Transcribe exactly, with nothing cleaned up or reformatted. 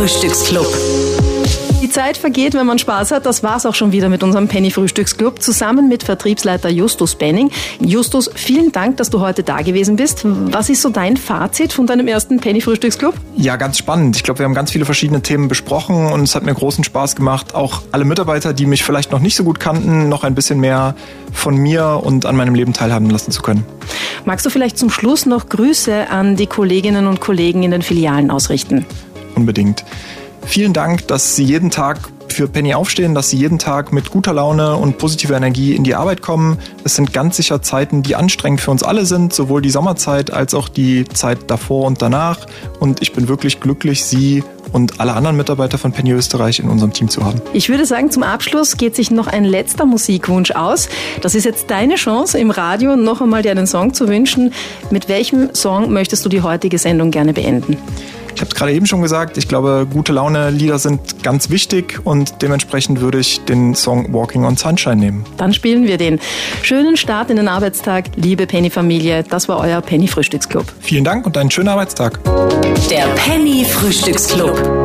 Frühstücksclub. Die Zeit vergeht, wenn man Spaß hat. Das war's auch schon wieder mit unserem Penny Frühstücksclub zusammen mit Vertriebsleiter Justus Benning. Justus, vielen Dank, dass du heute da gewesen bist. Was ist so dein Fazit von deinem ersten Penny Frühstücksclub? Ja, ganz spannend. Ich glaube, wir haben ganz viele verschiedene Themen besprochen und es hat mir großen Spaß gemacht, auch alle Mitarbeiter, die mich vielleicht noch nicht so gut kannten, noch ein bisschen mehr von mir und an meinem Leben teilhaben lassen zu können. Magst du vielleicht zum Schluss noch Grüße an die Kolleginnen und Kollegen in den Filialen ausrichten? Unbedingt. Vielen Dank, dass Sie jeden Tag für Penny aufstehen, dass Sie jeden Tag mit guter Laune und positiver Energie in die Arbeit kommen. Es sind ganz sicher Zeiten, die anstrengend für uns alle sind, sowohl die Sommerzeit als auch die Zeit davor und danach. Und ich bin wirklich glücklich, Sie und alle anderen Mitarbeiter von Penny Österreich in unserem Team zu haben. Ich würde sagen, zum Abschluss geht sich noch ein letzter Musikwunsch aus. Das ist jetzt deine Chance, im Radio noch einmal dir einen Song zu wünschen. Mit welchem Song möchtest du die heutige Sendung gerne beenden? Ich habe es gerade eben schon gesagt, ich glaube, gute Laune-Lieder sind ganz wichtig und dementsprechend würde ich den Song Walking on Sunshine nehmen. Dann spielen wir den. Schönen Start in den Arbeitstag, liebe Penny-Familie. Das war euer Penny Frühstücksclub. Vielen Dank und einen schönen Arbeitstag. Der Penny Frühstücksclub.